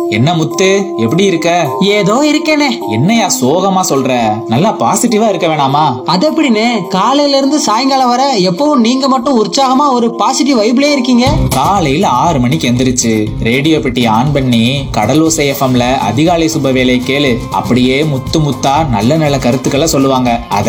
என்ன முத்து, எப்படி இருக்க? ஏதோ இருக்கேனே. என்னையா சோகமா சொல்ற? நல்லா பாசிட்டிவா இருக்க வேணாமா? அது எப்படின்னு காலையில இருந்து சாயங்காலம் வர எப்பவும் நீங்க மட்டும் உற்சாகமா ஒரு பாசிட்டிவ் வைப்லயே இருக்கீங்க. காலையில 6 மணிக்கு எந்திரிச்சு ரேடியோ பெட்டி ஆன் பண்ணி கடலோசை எஃப்எம்ல அதிகாலை சுப வேலை கேளு. அப்படியே முத்து முத்தா நல்ல நல்ல கருத்துக்களை சொல்லுவாங்க. அத